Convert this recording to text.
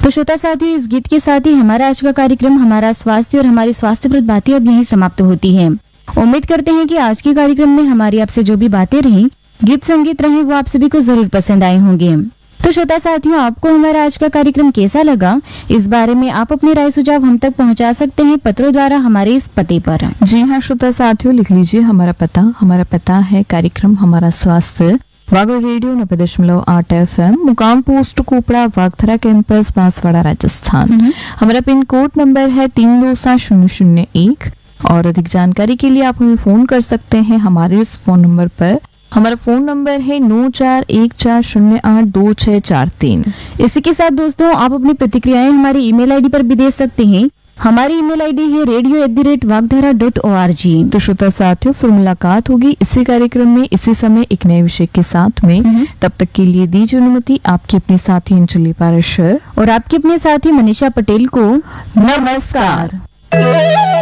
तो श्रोता साथियों, इस गीत के साथ ही हमारा आज का कार्यक्रम हमारा स्वास्थ्य और हमारी स्वास्थ्यप्रद बातें अब यहीं समाप्त होती है। उम्मीद करते हैं कि आज के कार्यक्रम में हमारी आपसे जो भी बातें रही, गीत संगीत रहे, वो आप सभी को जरूर पसंद आए होंगे। तो श्रोता साथियों, आपको हमारा आज का कार्यक्रम कैसा लगा, इस बारे में आप अपनी राय सुझाव हम तक पहुंचा सकते हैं पत्रों द्वारा हमारे इस पते पर। जी हाँ श्रोता साथियों, लिख लीजिए हमारा पता है कार्यक्रम हमारा स्वास्थ्य, वागड़ रेडियो 90.8 FM, मुकाम पोस्ट कोपड़ा, वागथरा कैंपस, बांसवाड़ा, राजस्थान। हमारा पिन कोड नंबर है 327001। और अधिक जानकारी के लिए आप हमें फोन कर सकते हैं हमारे इस फोन नंबर पर। हमारा फोन नंबर है 9414082643। इसी के साथ दोस्तों, आप अपनी प्रतिक्रियाएं हमारी ईमेल आईडी पर भी दे सकते हैं। हमारी ईमेल आईडी है radio@vagdhara.org। तो श्रोता साथियों, फिर मुलाकात होगी इसी कार्यक्रम में इसी समय एक नए विषय के साथ में। तब तक के लिए दीजिए अनुमति आपकी अपने साथी अंजलि पाराशर और आपके अपने साथी मनीषा पटेल को नमस्कार।